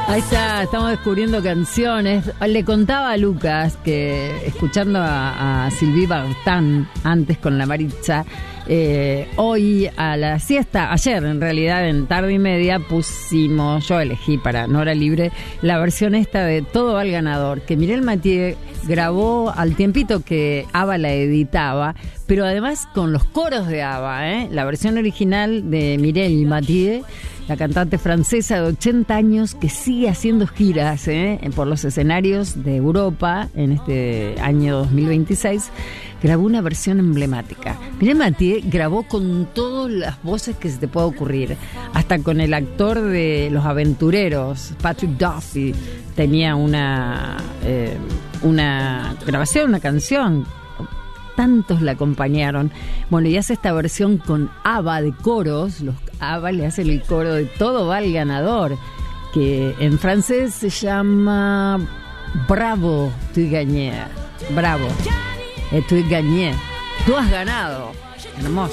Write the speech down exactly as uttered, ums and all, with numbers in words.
Ahí está, estamos descubriendo canciones. Le contaba a Lucas que escuchando a, a Sylvie Vartan antes con la Maritza, eh, hoy a la siesta, ayer en realidad en tarde y media pusimos, yo elegí para Nora Libre, la versión esta de Todo va al ganador, que Mireille Mathieu grabó al tiempito que ABBA la editaba, pero además con los coros de ABBA, ¿eh? La versión original de Mireille Mathieu, la cantante francesa de ochenta años que sigue haciendo giras ¿eh? por los escenarios de Europa en este año dos mil veintiséis, grabó una versión emblemática. Mireille Mathieu grabó con todas las voces que se te pueda ocurrir, hasta con el actor de Los Aventureros, Patrick Duffy, tenía una, eh, una grabación, una canción. Tantos la acompañaron. Bueno, y hace esta versión con ABBA de coros. Los ABBA le hacen el coro de Todo va al ganador, que en francés se llama Bravo, tu gagné. Bravo, tu gagné. Tú has ganado. Hermoso.